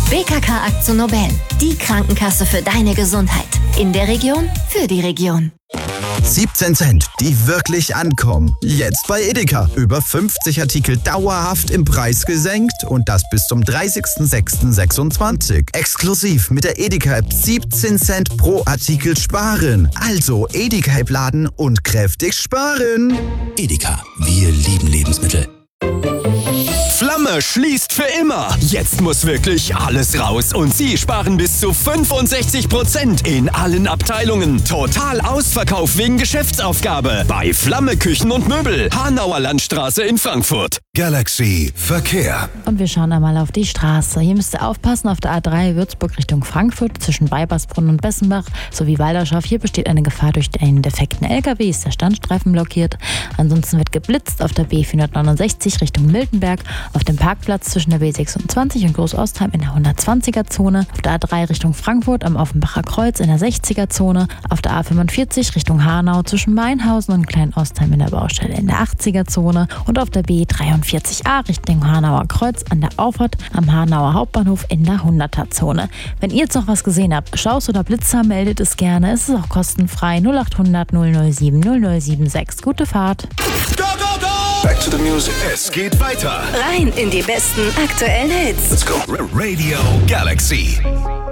BKK Akzo Nobel, die Krankenkasse für deine Gesundheit. In der Region, für die Region. 17 Cent, die wirklich ankommen. Jetzt bei Edeka. Über 50 Artikel dauerhaft im Preis gesenkt und das bis zum 30.06.26. Exklusiv mit der Edeka-App 17 Cent pro Artikel sparen. Also Edeka-App laden und kräftig sparen. Edeka, wir lieben Lebensmittel. Flamme schließt für immer. Jetzt muss wirklich alles raus und Sie sparen bis zu 65% in allen Abteilungen. Total Ausverkauf wegen Geschäftsaufgabe bei Flamme Küchen und Möbel, Hanauer Landstraße in Frankfurt. Galaxy Verkehr. Und wir schauen einmal auf die Straße. Hier müsst ihr aufpassen auf der A3 Würzburg Richtung Frankfurt zwischen Weibersbrunn und Bessenbach sowie Walderschaft. Hier besteht eine Gefahr durch einen defekten LKW, ist der Standstreifen blockiert. Ansonsten wird geblitzt auf der B469 Richtung Miltenberg, auf dem Parkplatz zwischen der B26 und Großostheim in der 120er-Zone, auf der A3 Richtung Frankfurt am Offenbacher Kreuz in der 60er-Zone, auf der A45 Richtung Hanau zwischen Mainhausen und Kleinostheim in der Baustelle in der 80er-Zone und auf der B43a Richtung Hanauer Kreuz an der Auffahrt am Hanauer Hauptbahnhof in der 100er-Zone. Wenn ihr jetzt noch was gesehen habt, Staus oder Blitzer, meldet es gerne. Es ist auch kostenfrei. 0800 007 0076. Gute Fahrt. Go, go, go! Back to the music. Es geht weiter. Rein in die besten aktuellen Hits. Let's go. Radio Galaxy.